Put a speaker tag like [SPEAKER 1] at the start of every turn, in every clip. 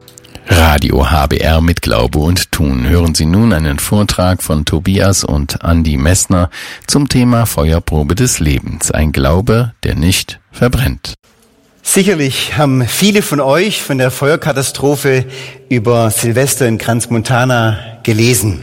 [SPEAKER 1] Radio HBR mit Glaube und Tun. Hören Sie nun einen Vortrag von Tobias und Andi Messner zum Thema Feuerprobe des Lebens. Ein Glaube, der nicht verbrennt.
[SPEAKER 2] Sicherlich haben viele von euch von der Feuerkatastrophe über Silvester in Crans-Montana gelesen.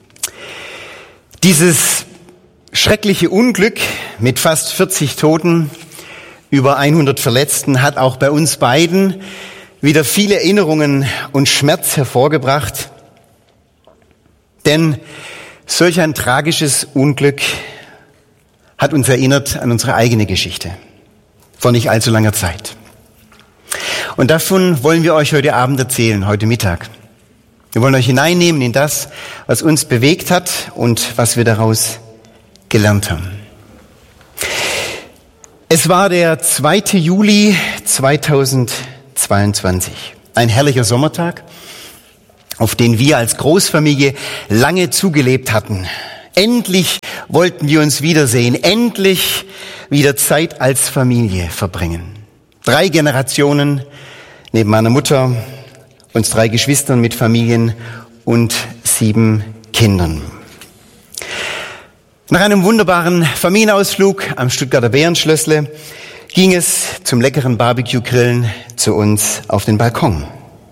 [SPEAKER 2] Dieses schreckliche Unglück mit fast 40 Toten, über 100 Verletzten hat auch bei uns beiden wieder viele Erinnerungen und Schmerz hervorgebracht. Denn solch ein tragisches Unglück hat uns erinnert an unsere eigene Geschichte vor nicht allzu langer Zeit. Und davon wollen wir euch heute Abend erzählen, heute Mittag. Wir wollen euch hineinnehmen in das, was uns bewegt hat und was wir daraus gelernt haben. Es war der 2. Juli 2022. Ein herrlicher Sommertag, auf den wir als Großfamilie lange zugelebt hatten. Endlich wollten wir uns wiedersehen, endlich wieder Zeit als Familie verbringen. 3 Generationen neben meiner Mutter, uns 3 Geschwistern mit Familien und 7 Kindern. Nach einem wunderbaren Familienausflug am Stuttgarter Bärenschlössle ging es zum leckeren Barbecue-Grillen zu uns auf den Balkon.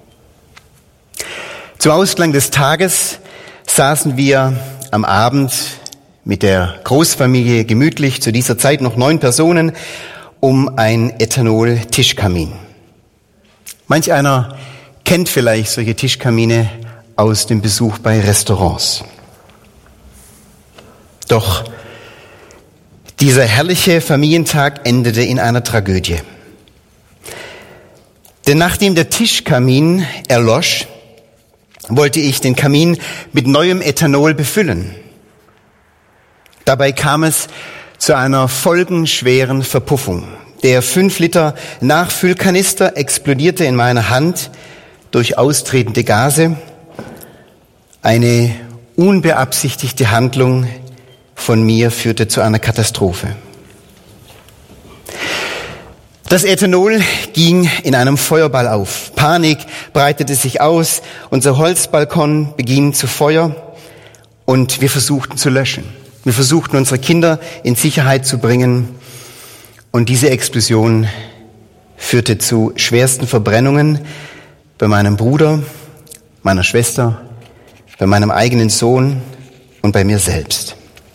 [SPEAKER 2] Zum Ausklang des Tages saßen wir am Abend mit der Großfamilie gemütlich, zu dieser Zeit noch 9 Personen, um ein Ethanol-Tischkamin. Manch einer kennt vielleicht solche Tischkamine aus dem Besuch bei Restaurants. Doch dieser herrliche Familientag endete in einer Tragödie. Denn nachdem der Tischkamin erlosch, wollte ich den Kamin mit neuem Ethanol befüllen. Dabei kam es zu einer folgenschweren Verpuffung. Der 5 Liter Nachfüllkanister explodierte in meiner Hand durch austretende Gase. Eine unbeabsichtigte Handlung von mir führte zu einer Katastrophe. Das Ethanol ging in einem Feuerball auf. Panik breitete sich aus. Unser Holzbalkon beging zu Feuer und wir versuchten zu löschen. Wir versuchten, unsere Kinder in Sicherheit zu bringen. Und diese Explosion führte zu schwersten Verbrennungen bei meinem Bruder, meiner Schwester, bei meinem eigenen Sohn und bei mir selbst.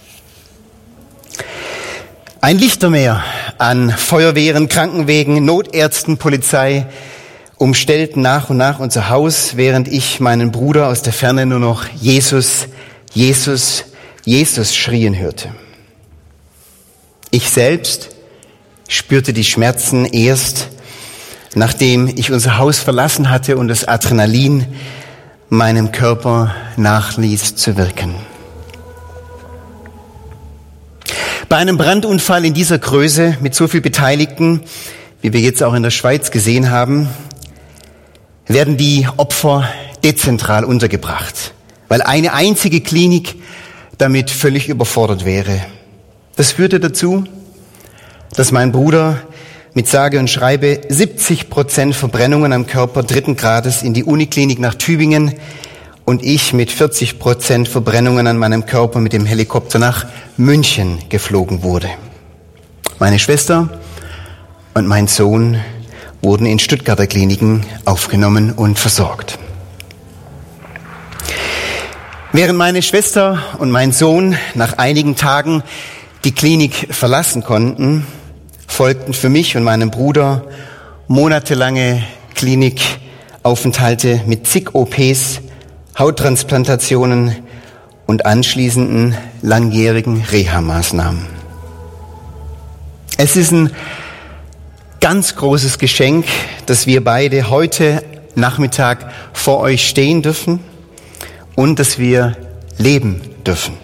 [SPEAKER 2] Ein Lichtermeer an Feuerwehren, Krankenwägen, Notärzten, Polizei umstellten nach und nach unser Haus, während ich meinen Bruder aus der Ferne nur noch Jesus, Jesus, Jesus schrien hörte. Ich selbst spürte die Schmerzen erst, nachdem ich unser Haus verlassen hatte und das Adrenalin meinem Körper nachließ zu wirken. Bei einem Brandunfall in dieser Größe mit so viel Beteiligten, wie wir jetzt auch in der Schweiz gesehen haben, werden die Opfer dezentral untergebracht, weil eine einzige Klinik damit völlig überfordert wäre. Das führte dazu, dass mein Bruder mit sage und schreibe 70% Verbrennungen am Körper 3. Grades in die Uniklinik nach Tübingen und ich mit 40% Verbrennungen an meinem Körper mit dem Helikopter nach München geflogen wurde. Meine Schwester und mein Sohn wurden in Stuttgarter Kliniken aufgenommen und versorgt. Während meine Schwester und mein Sohn nach einigen Tagen die Klinik verlassen konnten, folgten für mich und meinen Bruder monatelange Klinikaufenthalte mit zig OPs, Hauttransplantationen und anschließenden langjährigen Reha-Maßnahmen. Es ist ein ganz großes Geschenk, dass wir beide heute Nachmittag vor euch stehen dürfen und dass wir leben dürfen.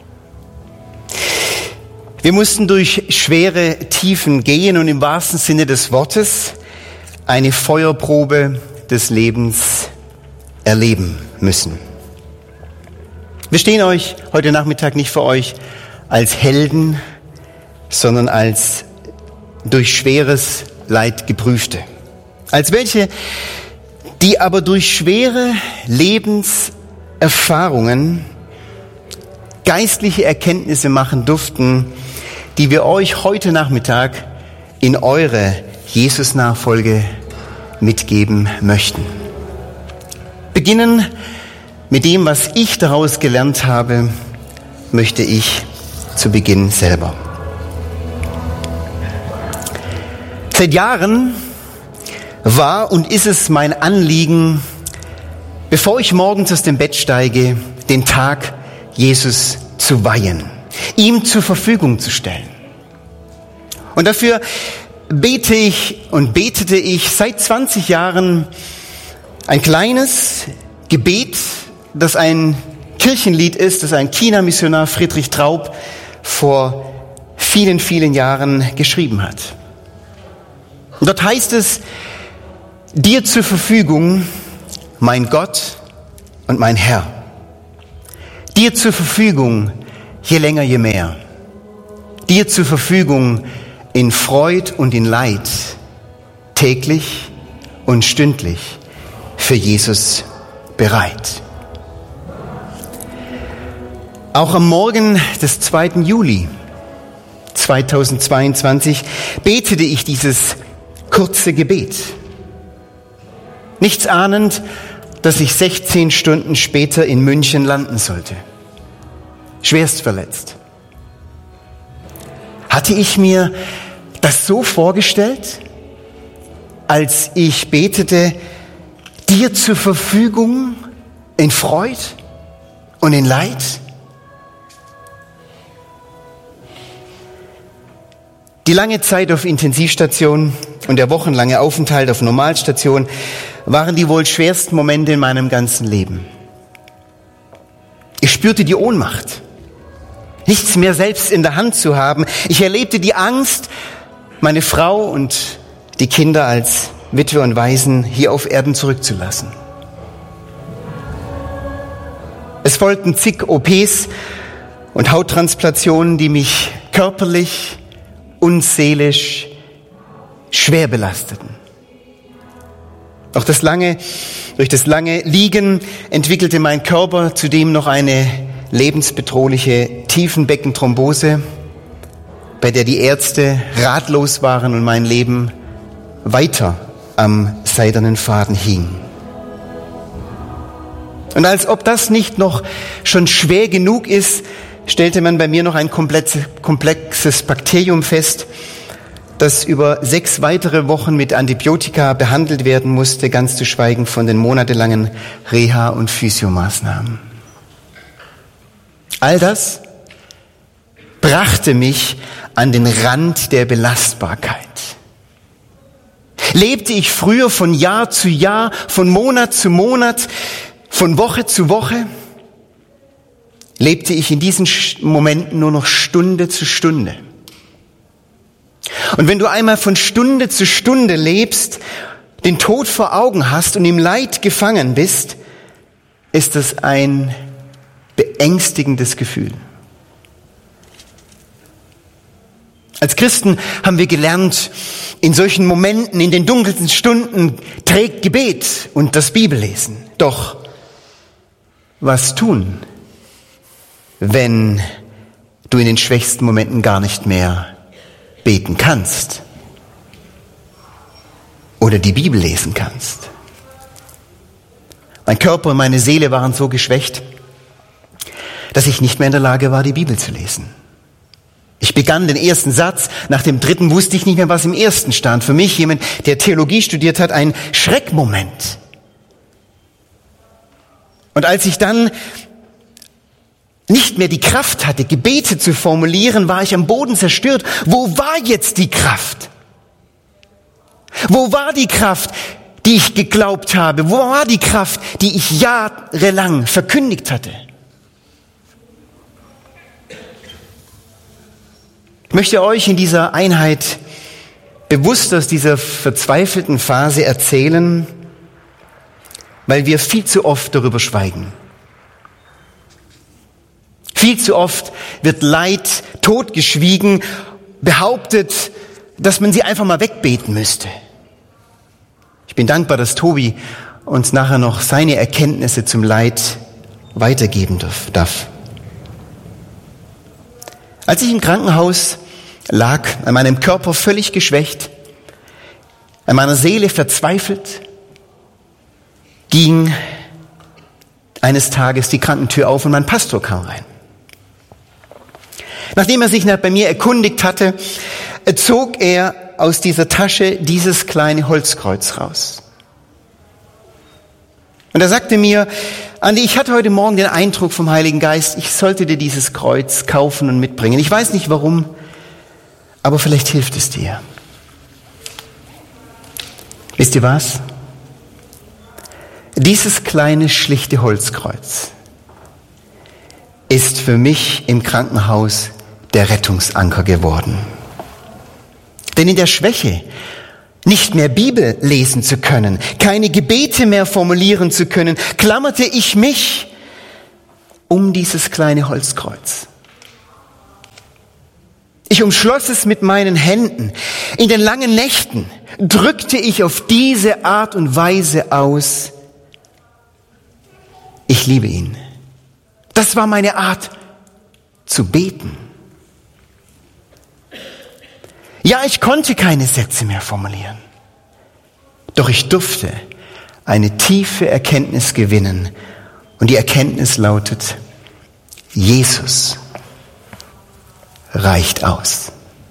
[SPEAKER 2] Wir mussten durch schwere Tiefen gehen und im wahrsten Sinne des Wortes eine Feuerprobe des Lebens erleben müssen. Wir stehen euch heute Nachmittag nicht vor euch als Helden, sondern als durch schweres Leid Geprüfte. Als welche, die aber durch schwere Lebenserfahrungen geistliche Erkenntnisse machen durften, die wir euch heute Nachmittag in eure Jesus-Nachfolge mitgeben möchten. Beginnen mit dem, was ich daraus gelernt habe, möchte ich zu Beginn selber. Seit Jahren war und ist es mein Anliegen, bevor ich morgens aus dem Bett steige, den Tag Jesus zu weihen, ihm zur Verfügung zu stellen. Und dafür bete ich und betete ich seit 20 Jahren ein kleines Gebet, das ein Kirchenlied ist, das ein China-Missionar Friedrich Traub vor vielen, vielen Jahren geschrieben hat. Und dort heißt es: Dir zur Verfügung, mein Gott und mein Herr. Dir zur Verfügung, je länger, je mehr. Dir zur Verfügung in Freud und in Leid, täglich und stündlich für Jesus bereit. Auch am Morgen des 2. Juli 2022 betete ich dieses kurze Gebet. Nichts ahnend, dass ich 16 Stunden später in München landen sollte. Schwerst verletzt. Hatte ich mir das so vorgestellt, als ich betete, dir zur Verfügung in Freud und in Leid? Die lange Zeit auf Intensivstation und der wochenlange Aufenthalt auf Normalstation waren die wohl schwersten Momente in meinem ganzen Leben. Ich spürte die Ohnmacht, nichts mehr selbst in der Hand zu haben. Ich erlebte die Angst, meine Frau und die Kinder als Witwe und Waisen hier auf Erden zurückzulassen. Es folgten zig OPs und Hauttransplantationen, die mich körperlich und seelisch schwer belasteten. Durch das lange Liegen entwickelte mein Körper zudem noch eine lebensbedrohliche Tiefenbeckenthrombose, bei der die Ärzte ratlos waren und mein Leben weiter am seidernen Faden hing. Und als ob das nicht noch schon schwer genug ist, stellte man bei mir noch ein komplexes Bakterium fest, das über 6 weitere Wochen mit Antibiotika behandelt werden musste, ganz zu schweigen von den monatelangen Reha- und Physiomaßnahmen. All das brachte mich an den Rand der Belastbarkeit. Lebte ich früher von Jahr zu Jahr, von Monat zu Monat, von Woche zu Woche, lebte ich in diesen Momenten nur noch Stunde zu Stunde. Und wenn du einmal von Stunde zu Stunde lebst, den Tod vor Augen hast und im Leid gefangen bist, ist das ein beängstigendes Gefühl. Als Christen haben wir gelernt, in solchen Momenten, in den dunkelsten Stunden, trägt Gebet und das Bibellesen. Doch was tun, wenn du in den schwächsten Momenten gar nicht mehr beten kannst oder die Bibel lesen kannst? Mein Körper und meine Seele waren so geschwächt, dass ich nicht mehr in der Lage war, die Bibel zu lesen. Ich begann den ersten Satz, nach dem dritten wusste ich nicht mehr, was im ersten stand. Für mich, jemand, der Theologie studiert hat, ein Schreckmoment. Und als ich dann nicht mehr die Kraft hatte, Gebete zu formulieren, war ich am Boden zerstört. Wo war jetzt die Kraft? Wo war die Kraft, die ich geglaubt habe? Wo war die Kraft, die ich jahrelang verkündigt hatte? Ich möchte euch in dieser Einheit bewusst aus dieser verzweifelten Phase erzählen, weil wir viel zu oft darüber schweigen. Viel zu oft wird Leid totgeschwiegen, behauptet, dass man sie einfach mal wegbeten müsste. Ich bin dankbar, dass Tobi uns nachher noch seine Erkenntnisse zum Leid weitergeben darf. Als ich im Krankenhaus lag, an meinem Körper völlig geschwächt, an meiner Seele verzweifelt, ging eines Tages die Krankentür auf und mein Pastor kam rein. Nachdem er sich bei mir erkundigt hatte, zog er aus dieser Tasche dieses kleine Holzkreuz raus. Und er sagte mir: Andi, ich hatte heute Morgen den Eindruck vom Heiligen Geist, ich sollte dir dieses Kreuz kaufen und mitbringen. Ich weiß nicht warum, aber vielleicht hilft es dir. Wisst ihr was? Dieses kleine, schlichte Holzkreuz ist für mich im Krankenhaus der Rettungsanker geworden. Denn in der Schwäche, nicht mehr Bibel lesen zu können, keine Gebete mehr formulieren zu können, klammerte ich mich um dieses kleine Holzkreuz. Ich umschloss es mit meinen Händen. In den langen Nächten drückte ich auf diese Art und Weise aus: Ich liebe ihn. Das war meine Art zu beten. Ja, ich konnte keine Sätze mehr formulieren. Doch ich durfte eine tiefe Erkenntnis gewinnen. Und die Erkenntnis lautet: Jesus reicht aus.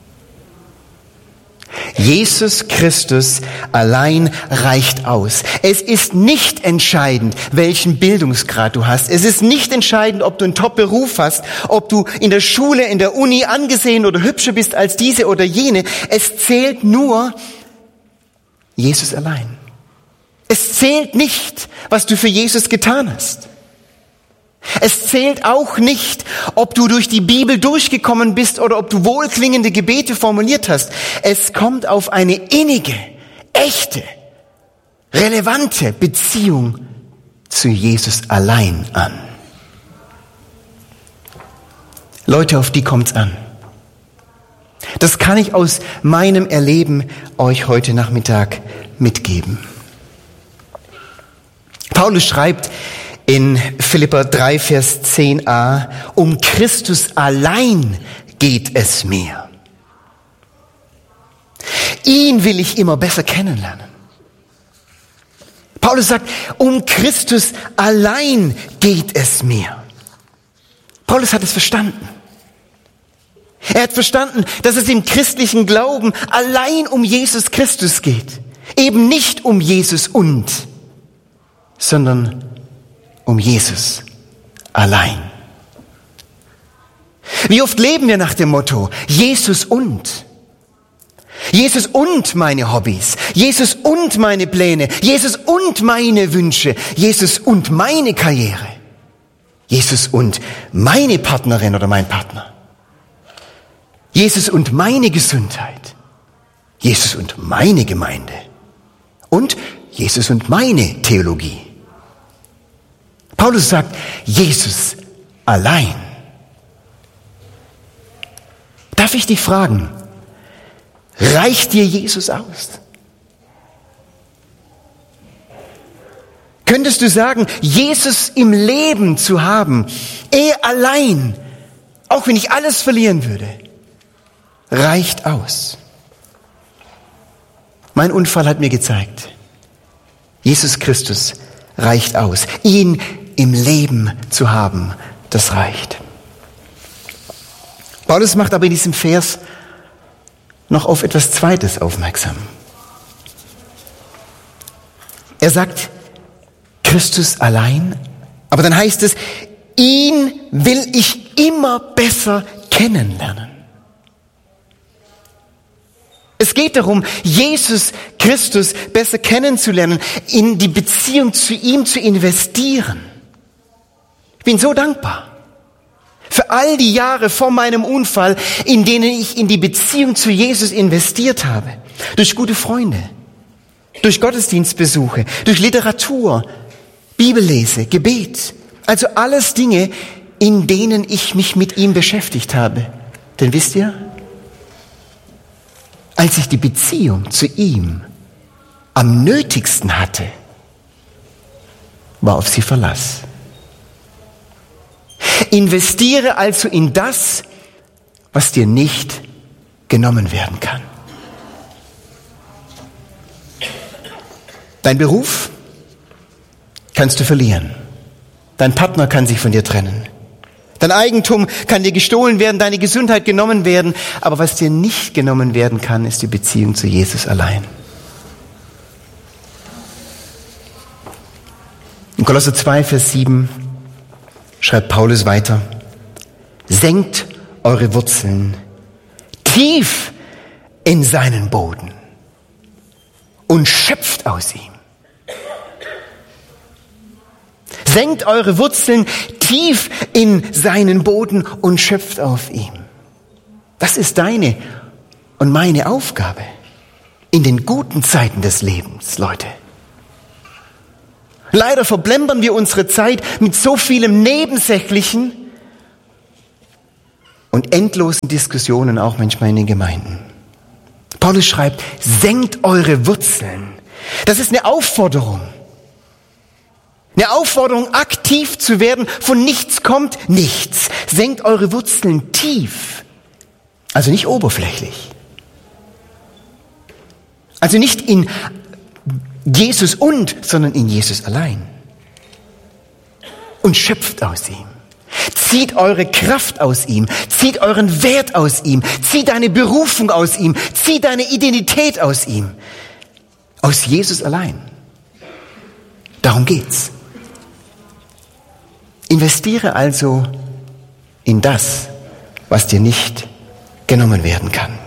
[SPEAKER 2] Jesus Christus allein reicht aus. Es ist nicht entscheidend, welchen Bildungsgrad du hast. Es ist nicht entscheidend, ob du einen Top-Beruf hast, ob du in der Schule, in der Uni angesehen oder hübscher bist als diese oder jene. Es zählt nur Jesus allein. Es zählt nicht, was du für Jesus getan hast. Es zählt auch nicht, ob du durch die Bibel durchgekommen bist oder ob du wohlklingende Gebete formuliert hast. Es kommt auf eine innige, echte, relevante Beziehung zu Jesus allein an. Leute, auf die kommt's an. Das kann ich aus meinem Erleben euch heute Nachmittag mitgeben. Paulus schreibt in Philipper 3, Vers 10a: Um Christus allein geht es mir. Ihn will ich immer besser kennenlernen. Paulus sagt, um Christus allein geht es mir. Paulus hat es verstanden. Er hat verstanden, dass es im christlichen Glauben allein um Jesus Christus geht. Eben nicht um Jesus sondern um Jesus allein. Wie oft leben wir nach dem Motto: Jesus und. Jesus und meine Hobbys. Jesus und meine Pläne. Jesus und meine Wünsche. Jesus und meine Karriere. Jesus und meine Partnerin oder mein Partner. Jesus und meine Gesundheit. Jesus und meine Gemeinde. Und Jesus und meine Theologie. Paulus sagt, Jesus allein. Darf ich dich fragen, reicht dir Jesus aus? Könntest du sagen, Jesus im Leben zu haben, er allein, auch wenn ich alles verlieren würde, reicht aus? Mein Unfall hat mir gezeigt, Jesus Christus reicht aus. Ihn im Leben zu haben, das reicht. Paulus macht aber in diesem Vers noch auf etwas Zweites aufmerksam. Er sagt, Christus allein, aber dann heißt es, ihn will ich immer besser kennenlernen. Es geht darum, Jesus Christus besser kennenzulernen, in die Beziehung zu ihm zu investieren. Ich bin so dankbar für all die Jahre vor meinem Unfall, in denen ich in die Beziehung zu Jesus investiert habe. Durch gute Freunde, durch Gottesdienstbesuche, durch Literatur, Bibellese, Gebet. Also alles Dinge, in denen ich mich mit ihm beschäftigt habe. Denn wisst ihr, als ich die Beziehung zu ihm am nötigsten hatte, war auf sie Verlass. Investiere also in das, was dir nicht genommen werden kann. Dein Beruf kannst du verlieren. Dein Partner kann sich von dir trennen. Dein Eigentum kann dir gestohlen werden, deine Gesundheit genommen werden. Aber was dir nicht genommen werden kann, ist die Beziehung zu Jesus allein. In Kolosser 2, Vers 7 schreibt Paulus weiter: Senkt eure Wurzeln tief in seinen Boden und schöpft aus ihm. Senkt eure Wurzeln tief in seinen Boden und schöpft auf ihm. Das ist deine und meine Aufgabe in den guten Zeiten des Lebens, Leute. Leider verplempern wir unsere Zeit mit so vielem Nebensächlichen und endlosen Diskussionen, auch manchmal in den Gemeinden. Paulus schreibt, senkt eure Wurzeln. Das ist eine Aufforderung. Eine Aufforderung, aktiv zu werden. Von nichts kommt nichts. Senkt eure Wurzeln tief. Also nicht oberflächlich. Also nicht in Jesus sondern in Jesus allein. Und schöpft aus ihm. Zieht eure Kraft aus ihm. Zieht euren Wert aus ihm. Zieht deine Berufung aus ihm. Zieht deine Identität aus ihm. Aus Jesus allein. Darum geht's. Investiere also in das, was dir nicht genommen werden kann.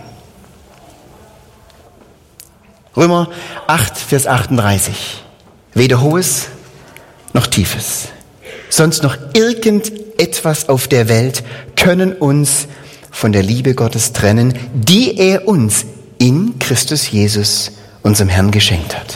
[SPEAKER 2] Römer 8, Vers 38. Weder Hohes noch Tiefes, sonst noch irgendetwas auf der Welt können uns von der Liebe Gottes trennen, die er uns in Christus Jesus, unserem Herrn, geschenkt hat.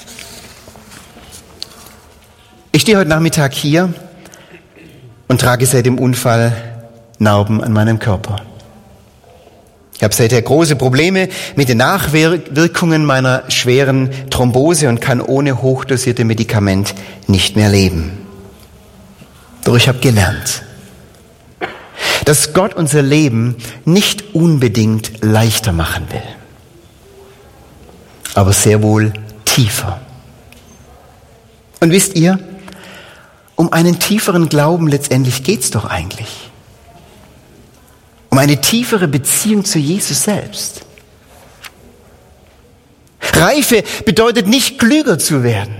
[SPEAKER 2] Ich stehe heute Nachmittag hier und trage seit dem Unfall Narben an meinem Körper. Ich habe seither große Probleme mit den Nachwirkungen meiner schweren Thrombose und kann ohne hochdosierte Medikament nicht mehr leben. Doch ich habe gelernt, dass Gott unser Leben nicht unbedingt leichter machen will, aber sehr wohl tiefer. Und wisst ihr, um einen tieferen Glauben letztendlich geht's doch eigentlich. Um eine tiefere Beziehung zu Jesus selbst. Reife bedeutet nicht klüger zu werden,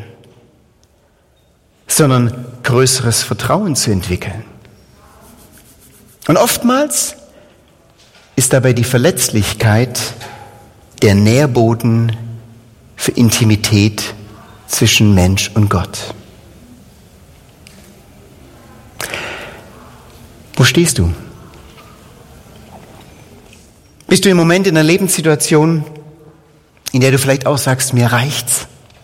[SPEAKER 2] sondern größeres Vertrauen zu entwickeln. Und oftmals ist dabei die Verletzlichkeit der Nährboden für Intimität zwischen Mensch und Gott. Wo stehst du? Bist du im Moment in einer Lebenssituation, in der du vielleicht auch sagst, mir reicht's?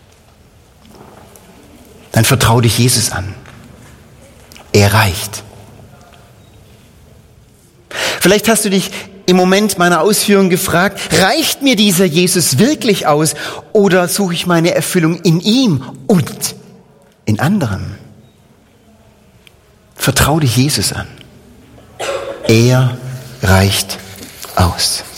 [SPEAKER 2] Dann vertrau dich Jesus an. Er reicht. Vielleicht hast du dich im Moment meiner Ausführung gefragt, reicht mir dieser Jesus wirklich aus oder suche ich meine Erfüllung in ihm und in anderen? Vertrau dich Jesus an. Er reicht aus.